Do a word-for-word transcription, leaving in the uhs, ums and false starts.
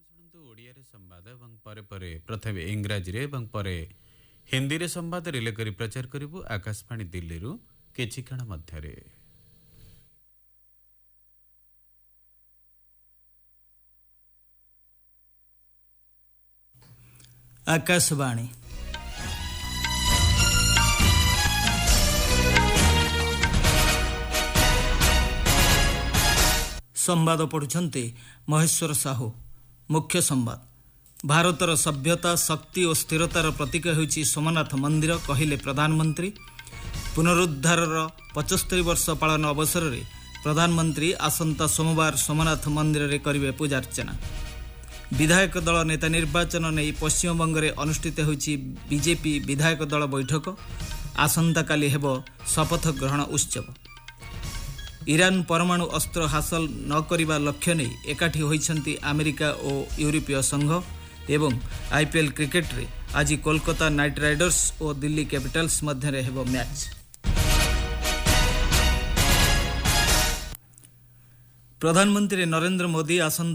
ଓଡ଼ିଆରେ ସମ୍ବାଦ ଏବଂ ପରେ ପରେ ପ୍ରଥମେ ଇଂରାଜୀରେ ଏବଂ ପରେ ହିନ୍ଦୀରେ ସମ୍ବାଦ ରିଲେ କରି ପ୍ରଚାର କରିବୁ ଆକାଶବାଣୀ ଦିଲ୍ଲୀରୁ କିଛି କ୍ଷଣ ମଧ୍ୟରେ। ଆକାଶବାଣୀ ସମ୍ବାଦ ପଢ଼ୁଛନ୍ତି ମହେଶ୍ୱର ସାହୁ। ମୁଖ୍ୟ ସମ୍ବାଦ। ଭାରତର ସଭ୍ୟତା ଶକ୍ତି ଓ ସ୍ଥିରତାର ପ୍ରତୀକ ହେଉଛି ସୋମନାଥ ମନ୍ଦିର କହିଲେ ପ୍ରଧାନମନ୍ତ୍ରୀ। ପୁନରୁଦ୍ଧାରର ପଞ୍ଚସ୍ତରୀ ବର୍ଷ ପାଳନ ଅବସରରେ ପ୍ରଧାନମନ୍ତ୍ରୀ ଆସନ୍ତା ସୋମବାର ସୋମନାଥ ମନ୍ଦିରରେ କରିବେ ପୂଜାର୍ଚ୍ଚନା। ବିଧାୟକ ଦଳ ନେତା ନିର୍ବାଚନ ନେଇ ପଶ୍ଚିମବଙ୍ଗରେ ଅନୁଷ୍ଠିତ ହେଉଛି ବିଜେପି ବିଧାୟକ ଦଳ ବୈଠକ। ଆସନ୍ତାକାଲି ହେବ ଶପଥ ଗ୍ରହଣ ଉତ୍ସବ। ଇରାନ ପରମାଣୁ ଅସ୍ତ୍ର ହାସଲ ନ କରିବା ଲକ୍ଷ୍ୟ ନେଇ ଏକାଠି ହୋଇଛନ୍ତି ଆମେରିକା ଓ ୟୁରୋପୀୟ ସଂଘ। ଏବଂ ଆଇପିଏଲ୍ କ୍ରିକେଟରେ ଆଜି କୋଲକାତା ନାଇଟ୍ ରାଇଡର୍ସ ଓ ଦିଲ୍ଲୀ କ୍ୟାପିଟାଲ୍ସ ମଧ୍ୟରେ ହେବ ମ୍ୟାଚ୍। ପ୍ରଧାନମନ୍ତ୍ରୀ ନରେନ୍ଦ୍ର ମୋଦି ଆସନ୍ତା